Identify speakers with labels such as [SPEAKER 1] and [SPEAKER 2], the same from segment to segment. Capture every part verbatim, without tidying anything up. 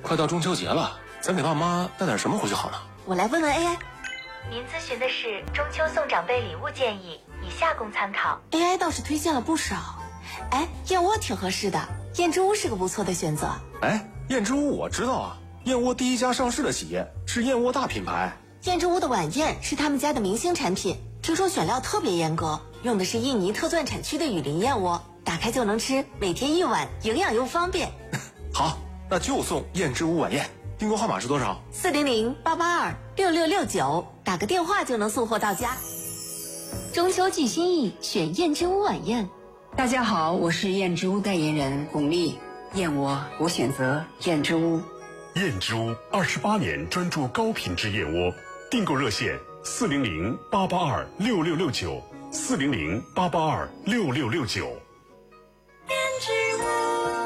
[SPEAKER 1] 快到中秋节了，咱给爸妈带点什么回去好呢？
[SPEAKER 2] 我来问问 A I。
[SPEAKER 3] 您咨询的是中秋送长辈礼物建议，以下供参考。
[SPEAKER 2] A I 倒是推荐了不少。哎，燕窝挺合适的，燕之屋是个不错的选择。
[SPEAKER 1] 哎，燕之屋我知道啊，燕窝第一家上市的企业是燕窝大品牌。
[SPEAKER 2] 燕之屋的晚宴是他们家的明星产品，听说选料特别严格，用的是印尼特钻产区的雨林燕窝，打开就能吃，每天一碗，营养又方便。
[SPEAKER 1] 好，那就送燕之屋晚宴。订购号码是多少？
[SPEAKER 2] 四零零八八二六六六九，打个电话就能送货到家。
[SPEAKER 4] 中秋寄心意，选燕之屋晚宴。
[SPEAKER 5] 大家好，我是燕之屋代言人巩俐。燕窝我选择燕之屋。
[SPEAKER 6] 燕之屋二十八年专注高品质燕窝，订购热线四零零八八二六六六九，四零零八八二六六六九。
[SPEAKER 7] 燕之屋。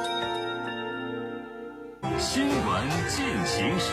[SPEAKER 7] 新闻进行时。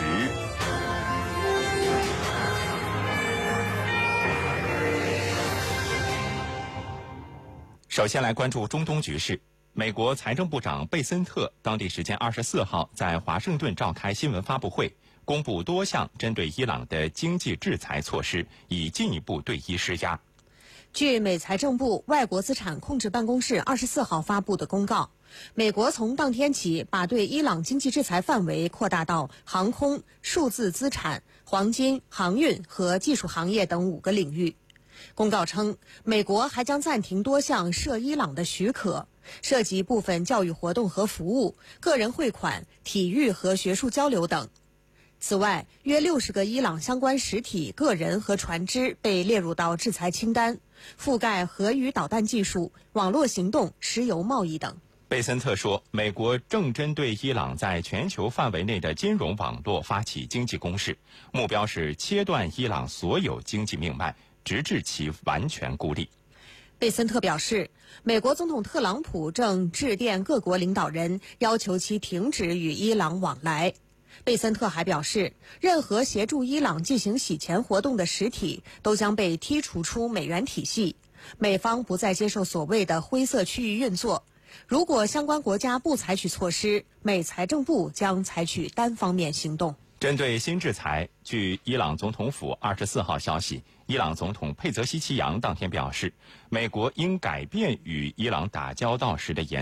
[SPEAKER 8] 首先来关注中东局势。美国财政部长贝森特当地时间二十四号在华盛顿召开新闻发布会，公布多项针对伊朗的经济制裁措施，以进一步对伊施压。
[SPEAKER 9] 据美财政部外国资产控制办公室二十四号发布的公告，美国从当天起把对伊朗经济制裁范围扩大到航空、数字资产、黄金、航运和技术行业等五个领域。公告称，美国还将暂停多项涉伊朗的许可，涉及部分教育活动和服务、个人汇款、体育和学术交流等。此外，约六十个伊朗相关实体、个人和船只被列入到制裁清单，覆盖核与导弹技术、网络行动、石油贸易等。
[SPEAKER 8] 贝森特说，美国正针对伊朗在全球范围内的金融网络发起经济攻势，目标是切断伊朗所有经济命脉，直至其完全孤立。
[SPEAKER 9] 贝森特表示，美国总统特朗普正致电各国领导人，要求其停止与伊朗往来。贝森特还表示，任何协助伊朗进行洗钱活动的实体都将被剔除出美元体系，美方不再接受所谓的灰色区域运作。如果相关国家不采取措施，美财政部将采取单方面行动。
[SPEAKER 8] 针对新制裁，据伊朗总统府二十四号消息，伊朗总统佩泽希奇扬当天表示，美国应改变与伊朗打交道时的言